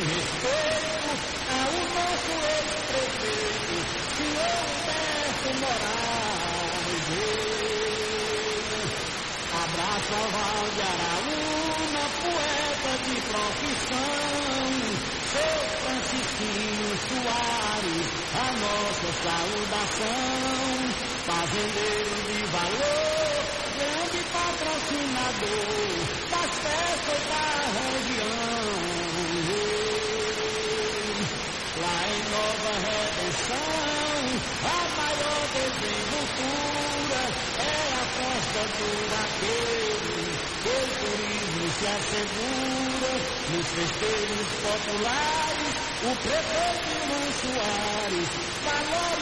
respeito ao nosso ex-prefeito, senhor Humberto Moraes. Abraço ao Valde Araúna, poeta de profissão, seu Francisquinho Soares, a nossa saudação. Fazendeiro de valor, grande patrocinador das festas da região. Lá em Nova Redenção, a maior desenvoltura é a festa do vaqueiro, que o turismo se assegura. Nos festejos populares, o prefeito Irmão Soares valoriza